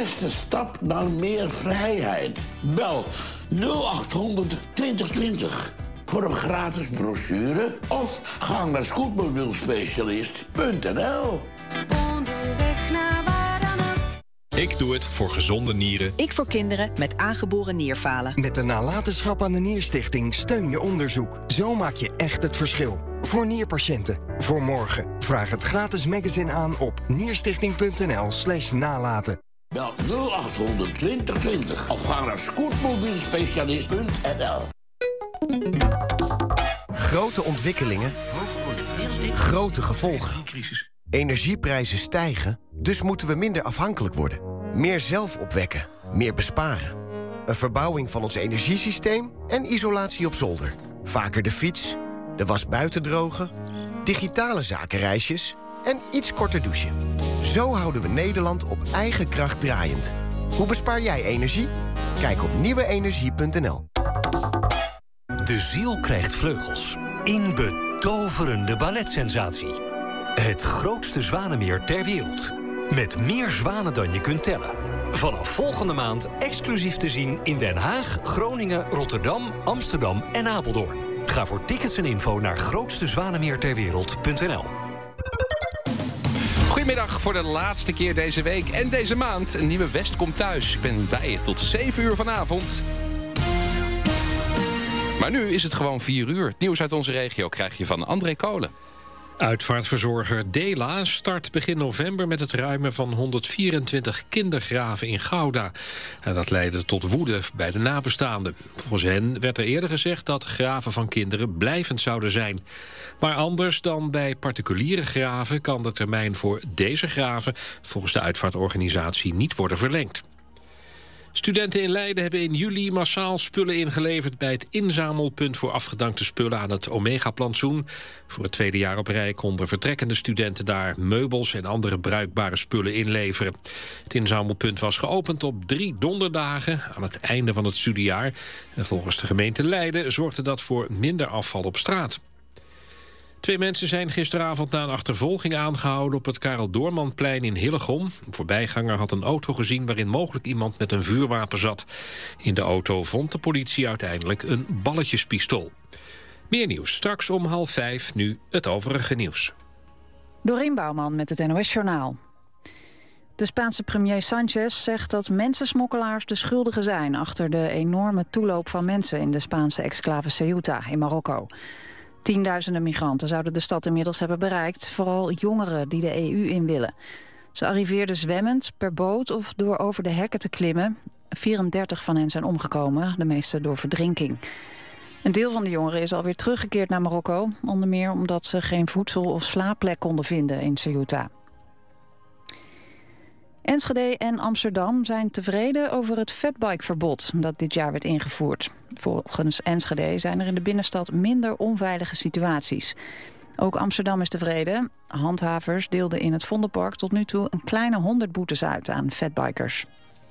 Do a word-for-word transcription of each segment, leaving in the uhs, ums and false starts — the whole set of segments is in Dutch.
eerste stap naar meer vrijheid. Bel nul acht honderd twintig twintig voor een gratis brochure of ga naar scootmobielspecialist punt n l. Onderweg naar waar dan ook. Ik doe het voor gezonde nieren. Ik voor kinderen met aangeboren nierfalen. Met de nalatenschap aan de Nierstichting steun je onderzoek. Zo maak je echt het verschil. Voor nierpatiënten. Voor morgen. Vraag het gratis magazine aan op nierstichting.nl slash nalaten. Bel nul acht honderd twintig twintig of ga naar scootmobielspecialist punt n l. Grote ontwikkelingen, grote gevolgen. Energieprijzen stijgen, dus moeten we minder afhankelijk worden. Meer zelf opwekken, meer besparen. Een verbouwing van ons energiesysteem en isolatie op zolder. Vaker de fiets, de was buiten drogen, digitale zakenreisjes en iets korter douchen. Zo houden we Nederland op eigen kracht draaiend. Hoe bespaar jij energie? Kijk op nieuwe energie punt n l. De ziel krijgt vleugels. In betoverende balletsensatie. Het grootste zwanenmeer ter wereld. Met meer zwanen dan je kunt tellen. Vanaf volgende maand exclusief te zien in Den Haag, Groningen, Rotterdam, Amsterdam en Apeldoorn. Ga voor tickets en info naar grootste zwanenmeer ter wereld punt n l. Goedemiddag voor de laatste keer deze week en deze maand. Een nieuwe West komt thuis. Ik ben bij je tot zeven uur vanavond. Maar nu is het gewoon vier uur. Het nieuws uit onze regio krijg je van André Kolen. Uitvaartverzorger Dela start begin november met het ruimen van honderdvierentwintig kindergraven in Gouda. En dat leidde tot woede bij de nabestaanden. Volgens hen werd er eerder gezegd dat graven van kinderen blijvend zouden zijn. Maar anders dan bij particuliere graven kan de termijn voor deze graven volgens de uitvaartorganisatie niet worden verlengd. Studenten in Leiden hebben in juli massaal spullen ingeleverd bij het inzamelpunt voor afgedankte spullen aan het Omega-plantsoen. Voor het tweede jaar op rij konden vertrekkende studenten daar meubels en andere bruikbare spullen inleveren. Het inzamelpunt was geopend op drie donderdagen aan het einde van het studiejaar. En volgens de gemeente Leiden zorgde dat voor minder afval op straat. Twee mensen zijn gisteravond na een achtervolging aangehouden op het Karel Doormanplein in Hillegom. Een voorbijganger had een auto gezien waarin mogelijk iemand met een vuurwapen zat. In de auto vond de politie uiteindelijk een balletjespistool. Meer nieuws straks om half vijf, nu het overige nieuws. Dorien Bouwman met het N O S-journaal. De Spaanse premier Sánchez zegt dat mensensmokkelaars de schuldigen zijn achter de enorme toeloop van mensen in de Spaanse exclave Ceuta in Marokko. Tienduizenden migranten zouden de stad inmiddels hebben bereikt, vooral jongeren die de E U in willen. Ze arriveerden zwemmend, per boot of door over de hekken te klimmen. vierendertig van hen zijn omgekomen, de meeste door verdrinking. Een deel van de jongeren is alweer teruggekeerd naar Marokko, onder meer omdat ze geen voedsel of slaapplek konden vinden in Ceuta. Enschede en Amsterdam zijn tevreden over het fatbikeverbod dat dit jaar werd ingevoerd. Volgens Enschede zijn er in de binnenstad minder onveilige situaties. Ook Amsterdam is tevreden. Handhavers deelden in het Vondelpark tot nu toe een kleine honderd boetes uit aan fatbikers.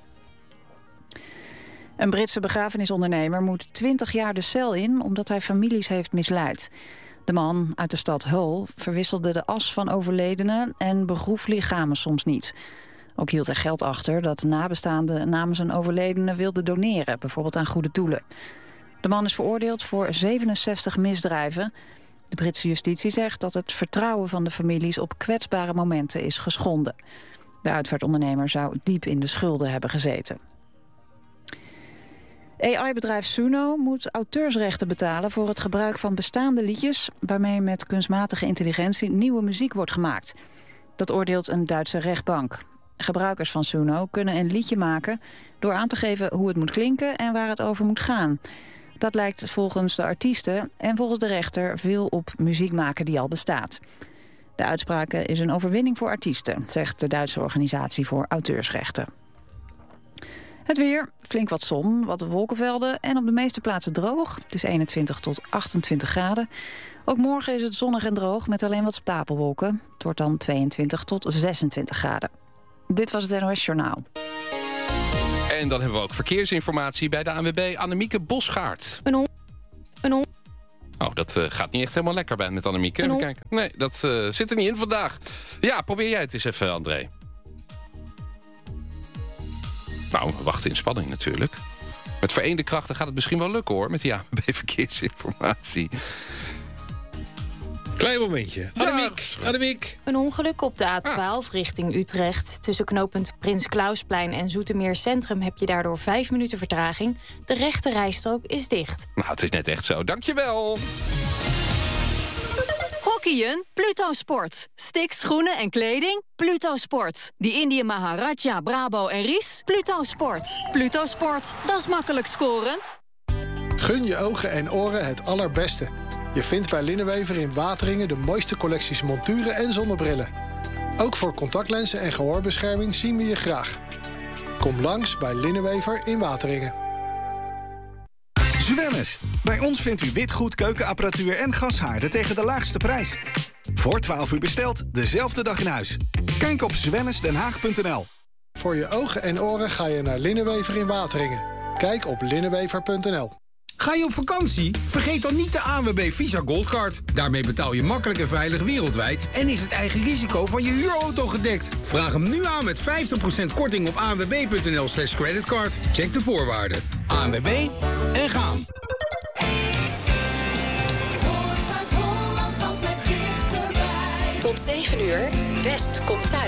Een Britse begrafenisondernemer moet twintig jaar de cel in omdat hij families heeft misleid. De man uit de stad Hull verwisselde de as van overledenen en begroef lichamen soms niet. Ook hield hij geld achter dat nabestaanden namens een overledene wilden doneren, bijvoorbeeld aan goede doelen. De man is veroordeeld voor zevenenzestig misdrijven. De Britse justitie zegt dat het vertrouwen van de families op kwetsbare momenten is geschonden. De uitvaartondernemer zou diep in de schulden hebben gezeten. A I-bedrijf Suno moet auteursrechten betalen voor het gebruik van bestaande liedjes waarmee met kunstmatige intelligentie nieuwe muziek wordt gemaakt. Dat oordeelt een Duitse rechtbank. Gebruikers van Suno kunnen een liedje maken door aan te geven hoe het moet klinken en waar het over moet gaan. Dat lijkt volgens de artiesten en volgens de rechter veel op muziek maken die al bestaat. De uitspraak is een overwinning voor artiesten, zegt de Duitse organisatie voor auteursrechten. Het weer, flink wat zon, wat wolkenvelden en op de meeste plaatsen droog. Het is eenentwintig tot achtentwintig graden. Ook morgen is het zonnig en droog met alleen wat stapelwolken. Het wordt dan tweeëntwintig tot zesentwintig graden. Dit was het N O S-journaal. En dan hebben we ook verkeersinformatie bij de A N W B Annemieke Bosgaard. Een hond. Een hond. Oh, dat uh, gaat niet echt helemaal lekker bij met Annemieke. Even kijken. Nee, dat uh, zit er niet in vandaag. Ja, probeer jij het eens even, André. Nou, we wachten in spanning natuurlijk. Met vereende krachten gaat het misschien wel lukken, hoor, met die A N W B-verkeersinformatie. Klein momentje. Annemiek, ja, Annemiek. Een ongeluk op de A twaalf ah. richting Utrecht. Tussen knooppunt Prins Klausplein en Zoetermeer Centrum heb je daardoor vijf minuten vertraging. De rechte rijstrook is dicht. Nou, het is net echt zo. Dankjewel. Hockeyen? Pluto Sport. Sticks, schoenen en kleding? Pluto Sport. Die Indië Maharaja, Brabo en Ries? Pluto Sport. Pluto Sport. Dat is makkelijk scoren. Gun je ogen en oren het allerbeste. Je vindt bij Linnenwever in Wateringen de mooiste collecties monturen en zonnebrillen. Ook voor contactlenzen en gehoorbescherming zien we je graag. Kom langs bij Linnenwever in Wateringen. Zwemmes. Bij ons vindt u witgoed, keukenapparatuur en gashaarden tegen de laagste prijs. Voor twaalf uur besteld, dezelfde dag in huis. Kijk op zwemmesdenhaag punt n l. Voor je ogen en oren ga je naar Linnenwever in Wateringen. Kijk op linnenwever punt n l. Ga je op vakantie? Vergeet dan niet de A N W B Visa Goldcard. Daarmee betaal je makkelijk en veilig wereldwijd... en is het eigen risico van je huurauto gedekt. Vraag hem nu aan met vijftig procent korting op anwb.nl slash creditcard. Check de voorwaarden. A N W B en gaan. Tot zeven uur, West komt thuis.